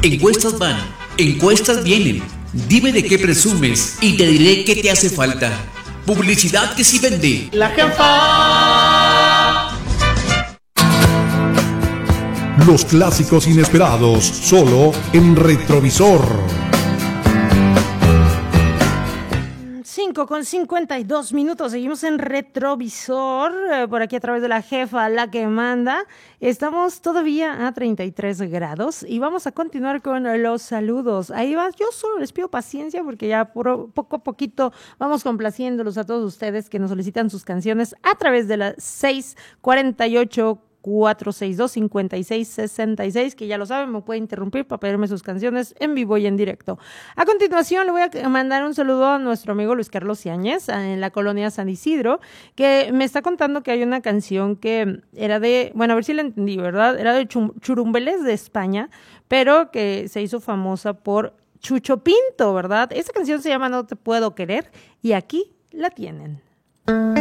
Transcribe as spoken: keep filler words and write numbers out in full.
Encuestas van, encuestas vienen. Dime de qué presumes y te diré qué te hace falta. Publicidad que sí vende. La jefa. Los clásicos inesperados, solo en Retrovisor. cinco con cincuenta y dos minutos, seguimos en Retrovisor, eh, por aquí a través de la jefa, la que manda. Estamos todavía a treinta y tres grados y vamos a continuar con los saludos. Ahí va, yo solo les pido paciencia porque ya por, poco a poquito vamos complaciéndolos a todos ustedes que nos solicitan sus canciones a través de la seis cuarenta y ocho cuatro seis dos, cinco seis seis seis, que ya lo saben, me puede interrumpir para pedirme sus canciones en vivo y en directo. A continuación le voy a mandar un saludo a nuestro amigo Luis Carlos Yáñez en la colonia San Isidro, que me está contando que hay una canción que era de, bueno, a ver si la entendí, ¿verdad? Era de Churumbeles de España, pero que se hizo famosa por Chucho Pinto, ¿verdad? Esa canción se llama No te puedo querer y aquí la tienen.